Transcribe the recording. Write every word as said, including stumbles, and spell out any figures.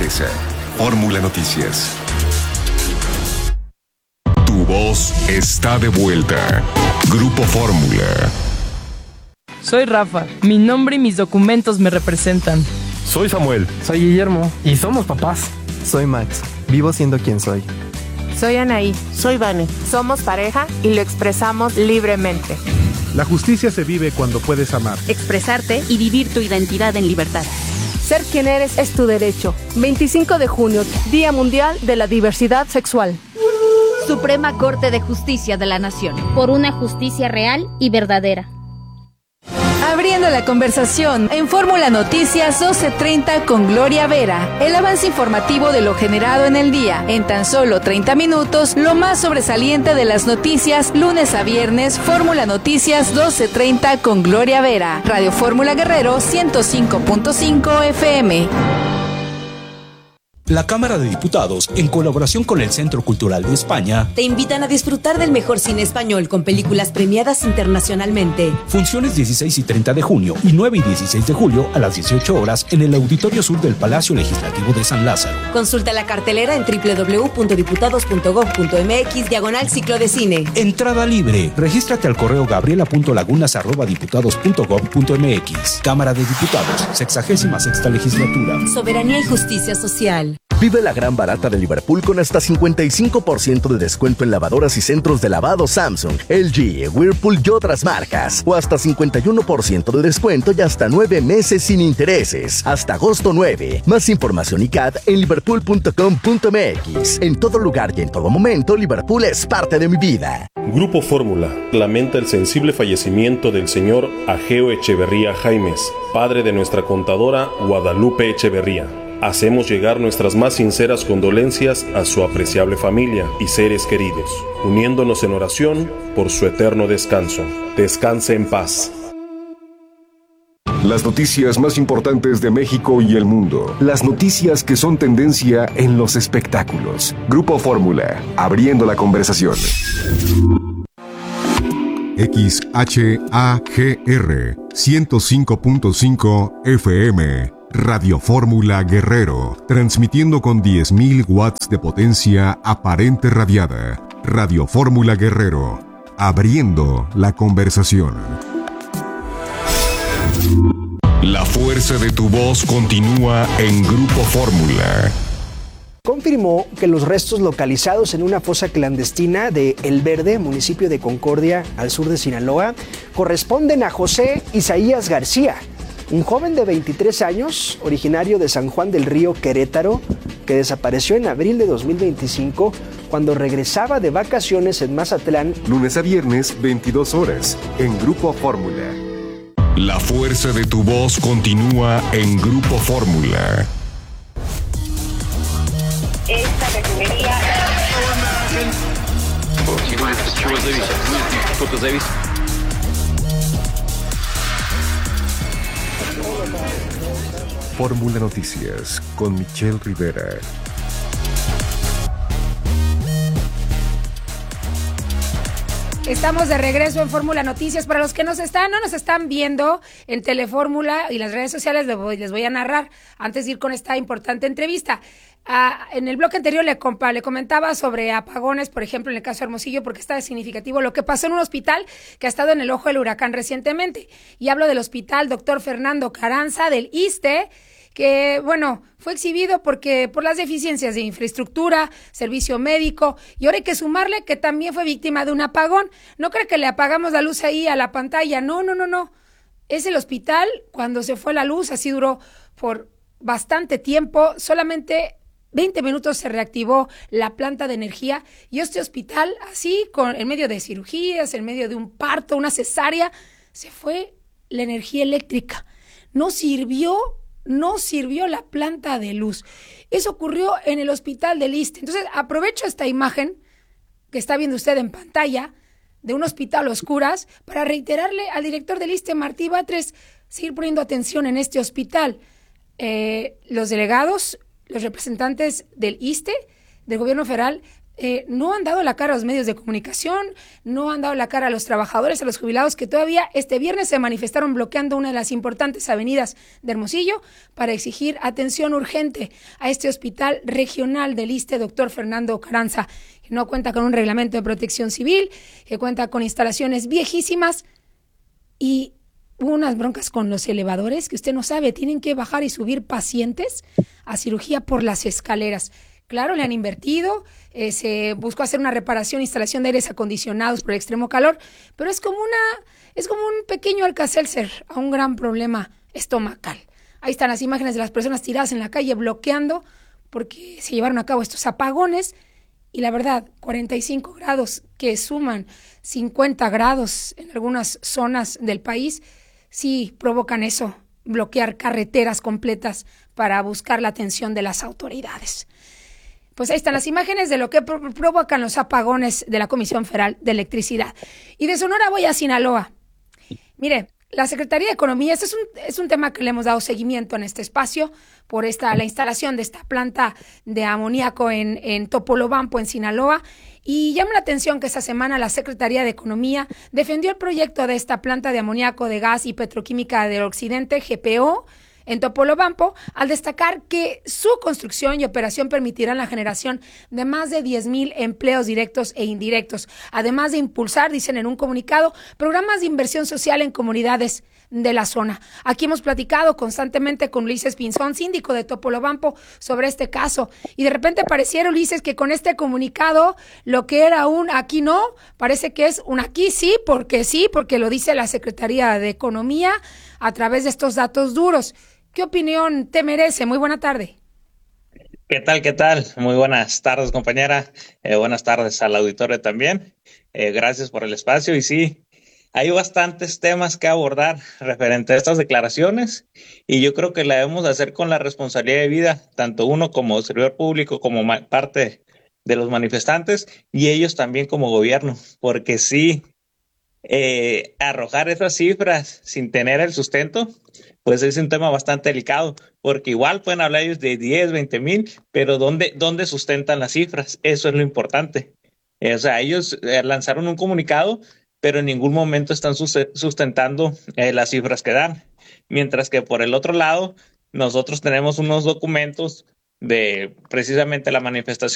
interesa. Fórmula Noticias. Tu voz está de vuelta. Grupo Fórmula. Soy Rafa. Mi nombre y mis documentos me representan. Soy Samuel. Soy Guillermo. Y somos papás. Soy Max. Vivo siendo quien soy. Soy Anaí. Soy Vane. Somos pareja y lo expresamos libremente. La justicia se vive cuando puedes amar, expresarte y vivir tu identidad en libertad. Ser quien eres es tu derecho. veinticinco de junio, Día Mundial de la Diversidad Sexual. Suprema Corte de Justicia de la Nación. Por una justicia real y verdadera. Abriendo la conversación en Fórmula Noticias doce treinta con Gloria Vera. El avance informativo de lo generado en el día. En tan solo treinta minutos, lo más sobresaliente de las noticias, lunes a viernes, Fórmula Noticias doce treinta con Gloria Vera. Radio Fórmula Guerrero ciento cinco punto cinco F M. La Cámara de Diputados, en colaboración con el Centro Cultural de España, te invitan a disfrutar del mejor cine español con películas premiadas internacionalmente. Funciones dieciséis y treinta de junio y nueve y dieciséis de julio a las dieciocho horas en el Auditorio Sur del Palacio Legislativo de San Lázaro. Consulta la cartelera en doble u doble u doble u punto diputados punto gob punto eme equis diagonal ciclo de cine. Entrada libre. Regístrate al correo gabriela punto lagunas arroba diputados punto gob punto eme equis. Cámara de Diputados, sexagésima sexta legislatura. Soberanía y justicia social. Vive la gran barata de Liverpool con hasta cincuenta y cinco por ciento de descuento en lavadoras y centros de lavado Samsung, L G, Whirlpool y otras marcas. O hasta cincuenta y uno por ciento de descuento y hasta nueve meses sin intereses. Hasta agosto nueve. Más información y C A D en liverpool punto com punto eme equis. En todo lugar y en todo momento, Liverpool es parte de mi vida. Grupo Fórmula lamenta el sensible fallecimiento del señor Ageo Echeverría Jaimes, padre de nuestra contadora Guadalupe Echeverría. Hacemos llegar nuestras más sinceras condolencias a su apreciable familia y seres queridos, uniéndonos en oración por su eterno descanso. Descanse en paz. Las noticias más importantes de México y el mundo. Las noticias que son tendencia en los espectáculos. Grupo Fórmula, abriendo la conversación. X H A G R ciento cinco punto cinco F M. Radio Fórmula Guerrero, transmitiendo con diez mil watts de potencia aparente radiada. Radio Fórmula Guerrero, abriendo la conversación. La fuerza de tu voz continúa en Grupo Fórmula. Confirmó que los restos localizados en una fosa clandestina de El Verde, municipio de Concordia, al sur de Sinaloa, corresponden a José Isaías García, un joven de veintitrés años, originario de San Juan del Río, Querétaro, que desapareció en abril de dos mil veinticinco cuando regresaba de vacaciones en Mazatlán. Lunes a viernes, veintidós horas, en Grupo Fórmula. La fuerza de tu voz continúa en Grupo Fórmula. Esta refinería... Fórmula Noticias con Michelle Rivera. Estamos de regreso en Fórmula Noticias. Para los que nos están, no nos están viendo en Telefórmula y las redes sociales, les voy, les voy a narrar antes de ir con esta importante entrevista. Ah, en el bloque anterior le, compa, le comentaba sobre apagones, por ejemplo, en el caso de Hermosillo, porque está significativo lo que pasó en un hospital que ha estado en el ojo del huracán recientemente. Y hablo del hospital doctor Fernando Carranza del ISSSTE, que, bueno, fue exhibido porque por las deficiencias de infraestructura, servicio médico, y ahora hay que sumarle que también fue víctima de un apagón. No creo que le apagamos la luz ahí a la pantalla, no, no, no, no. Es el hospital, cuando se fue la luz, así duró por bastante tiempo, solamente veinte minutos se reactivó la planta de energía, y este hospital, así, con, en medio de cirugías, en medio de un parto, una cesárea, se fue la energía eléctrica. No sirvió No sirvió la planta de luz. Eso ocurrió en el hospital del ISSSTE. Entonces, aprovecho esta imagen que está viendo usted en pantalla de un hospital a oscuras para reiterarle al director del ISSSTE, Martí Batres, seguir poniendo atención en este hospital. Eh, los delegados, los representantes del ISSSTE, del gobierno federal, eh, no han dado la cara a los medios de comunicación, no han dado la cara a los trabajadores, a los jubilados que todavía este viernes se manifestaron bloqueando una de las importantes avenidas de Hermosillo para exigir atención urgente a este hospital regional del ISSSTE, doctor Fernando Carranza, que no cuenta con un reglamento de protección civil, que cuenta con instalaciones viejísimas y hubo unas broncas con los elevadores que usted no sabe, tienen que bajar y subir pacientes a cirugía por las escaleras. Claro, le han invertido, eh, se buscó hacer una reparación, instalación de aires acondicionados por el extremo calor, pero es como una, es como un pequeño Alka-Seltzer a un gran problema estomacal. Ahí están las imágenes de las personas tiradas en la calle bloqueando porque se llevaron a cabo estos apagones y la verdad, cuarenta y cinco grados que suman cincuenta grados en algunas zonas del país, sí provocan eso, bloquear carreteras completas para buscar la atención de las autoridades. Pues ahí están las imágenes de lo que pro- provocan los apagones de la Comisión Federal de Electricidad. Y de Sonora voy a Sinaloa. Mire, la Secretaría de Economía, este es un, es un tema que le hemos dado seguimiento en este espacio por esta, la instalación de esta planta de amoníaco en, en Topolobampo, en Sinaloa. Y llama la atención que esta semana la Secretaría de Economía defendió el proyecto de esta planta de amoníaco de gas y petroquímica del Occidente, G P O, en Topolobampo, al destacar que su construcción y operación permitirán la generación de más de diez mil empleos directos e indirectos, además de impulsar, dicen en un comunicado, programas de inversión social en comunidades de la zona. Aquí hemos platicado constantemente con Ulises Pinzón, síndico de Topolobampo, sobre este caso, y de repente pareciera, Ulises, que con este comunicado lo que era un aquí no, parece que es un aquí sí, porque sí, porque lo dice la Secretaría de Economía a través de estos datos duros. ¿Qué opinión te merece? Muy buena tarde. ¿Qué tal? ¿Qué tal? Muy buenas tardes, compañera. Eh, buenas tardes al auditorio también. Eh, gracias por el espacio. Y sí, hay bastantes temas que abordar referente a estas declaraciones y yo creo que la debemos hacer con la responsabilidad de vida, tanto uno como servidor público, como ma- parte de los manifestantes y ellos también como gobierno, porque sí, eh, arrojar esas cifras sin tener el sustento, pues es un tema bastante delicado, porque igual pueden hablar ellos de diez, veinte mil, pero ¿dónde, dónde sustentan las cifras? Eso es lo importante. Eh, o sea, ellos eh, lanzaron un comunicado, pero en ningún momento están sus- sustentando eh, las cifras que dan. Mientras que por el otro lado, nosotros tenemos unos documentos de precisamente la manifestación